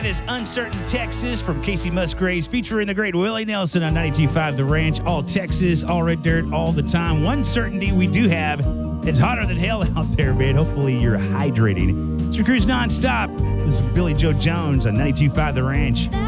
That is Uncertain Texas from Casey Musgraves featuring the great Willie Nelson on 92.5 The Ranch. All Texas, all red dirt, all the time. One certainty we do have, it's hotter than hell out there, man. Hopefully you're hydrating. It's your cruise nonstop. This is Billy Joe Jones on 92.5 The Ranch.